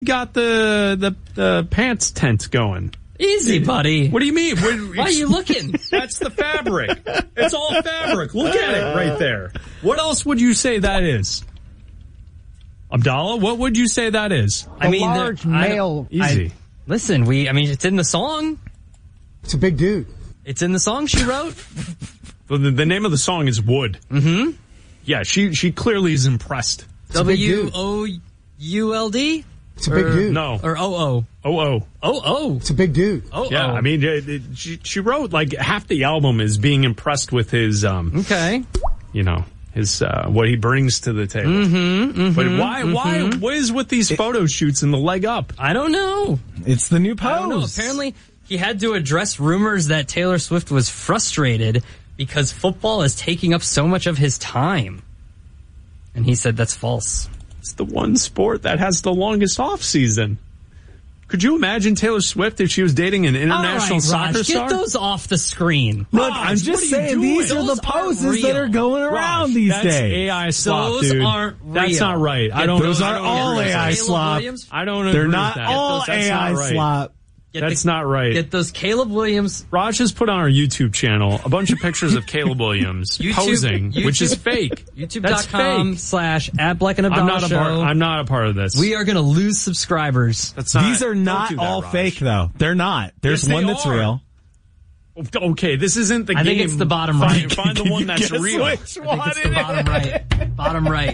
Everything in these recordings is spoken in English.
got the pants tent going? Easy, buddy. What do you mean? Why are you looking? That's the fabric. It's all fabric. Look at it right there. What else would you say that is? Abdallah, what would you say that is? Large male. Easy. Listen, it's in the song. It's a big dude. It's in the song she wrote. Well, the name of the song is Wood. Mm-hmm. Yeah, she clearly is impressed. WOULD? It's a big dude. No. Or OO? OO. It's a big dude. Yeah, I mean, she wrote like half the album is being impressed with his, okay. His, what he brings to the table. But why, what is with these photo shoots and the leg up? I don't know. It's the new pose. I don't know. Apparently, he had to address rumors that Taylor Swift was frustrated because football is taking up so much of his time. And he said that's false. It's the one sport that has the longest off season. Could you imagine Taylor Swift if she was dating an international soccer star? Get those off the screen. Look, I'm just saying these are the poses that are going around these days. That's AI slop, those dude. aren't real. That's not right. Those are all AI slop. I don't agree They're with not that. all AI slop. That's not right. Get those Caleb Williams. Raj has put on our YouTube channel a bunch of pictures of Caleb Williams posing, which is fake. YouTube.com/@BlackandAbdallah I'm not a part of this. We are going to lose subscribers. These are not all fake, though. They're not. There's one that's real. Okay, this isn't the game. I think it's the bottom right. Find the one that's real. I think it's the bottom right. Bottom right.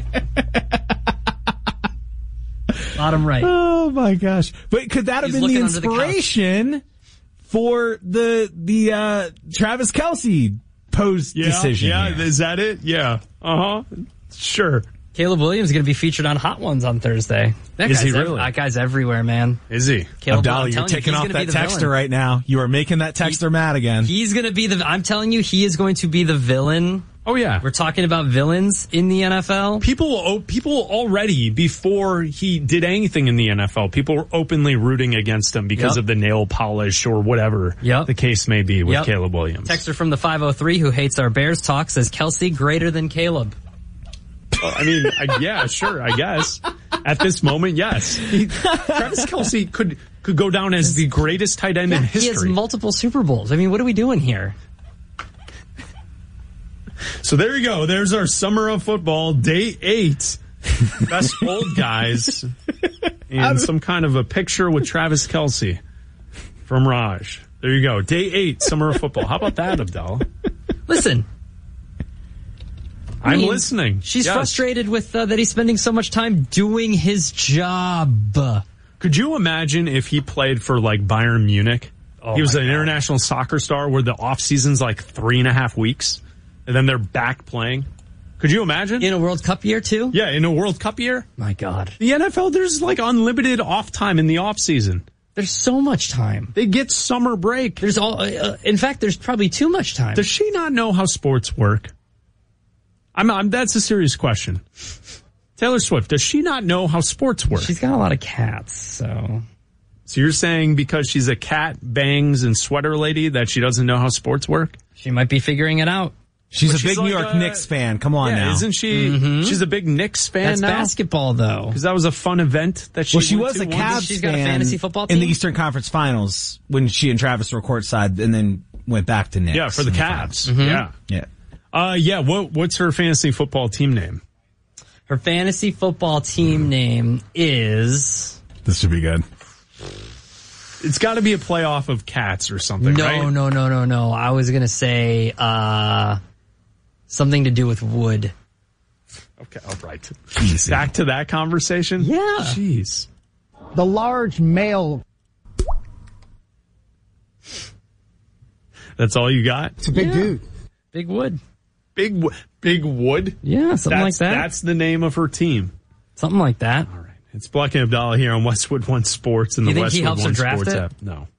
Bottom right. Oh my gosh! But could that have been the inspiration for the Travis Kelce pose decision? Yeah, here? Is that it? Yeah. Sure. Caleb Williams is going to be featured on Hot Ones on Thursday. Is he really? That guy's everywhere, man. Is he? Abdallah, you're taking off that texter right now. You are making that texter mad again. He's going to be I'm telling you, he is going to be the villain. Oh yeah. We're talking about villains in the NFL. People already, before he did anything in the NFL, people were openly rooting against him because of the nail polish or whatever the case may be with Caleb Williams. Texter from the 503 who hates our Bears talk says Kelce greater than Caleb. I mean, yeah, sure, I guess. At this moment, yes. Travis Kelce could go down as the greatest tight end in history. He has multiple Super Bowls. I mean, what are we doing here? So there you go. There's our summer of football, day 8. Best old guys. And some kind of a picture with Travis Kelce from Raj. There you go. Day 8, summer of football. How about that, Abdallah? Listen. I'm listening. She's frustrated with that he's spending so much time doing his job. Could you imagine if he played for like Bayern Munich? He was an international soccer star where the off season's like 3.5 weeks. And then they're back playing. Could you imagine? In a World Cup year, too? Yeah, in a World Cup year. My God. The NFL, there's like unlimited off time in the off season. There's so much time. They get summer break. There's in fact, there's probably too much time. Does she not know how sports work? That's a serious question. Taylor Swift, does she not know how sports work? She's got a lot of cats, so you're saying because she's a cat, bangs, and sweater lady that she doesn't know how sports work? She might be figuring it out. She's a big New York Knicks fan. Come on now. Isn't she? Mm-hmm. She's a big Knicks fan That's now? basketball, though. Because that was a fun event that she Well, she was a Cavs She's fan got a fantasy football team? in the Eastern Conference Finals when she and Travis were courtside and then went back to Knicks. Yeah, for the Cavs. Mm-hmm. Yeah. What's her fantasy football team name? Her fantasy football team name is... This should be good. It's got to be a playoff of cats or something, right? No. I was going to say something to do with wood. Okay, all right. Easy. Back to that conversation? Yeah. Jeez. The large male. That's all you got? It's a big dude. Big wood. Big Wood? Yeah, something like that. That's the name of her team. Something like that. All right. It's Black and Abdallah here on Westwood One Sports and the Westwood One Sports app. No.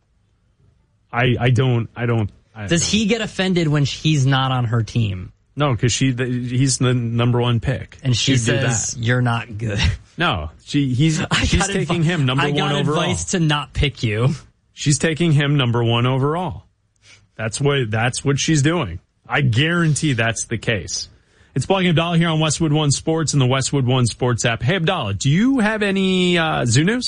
I don't. Does he get offended when he's not on her team? No, because he's the number one pick. And she says, you're not good. No, she's taking him number one overall. I got advice to not pick you. She's taking him number one overall. That's what she's doing. I guarantee that's the case. It's Blogging Abdallah here on Westwood One Sports and the Westwood One Sports app. Hey, Abdallah, do you have any zoo news?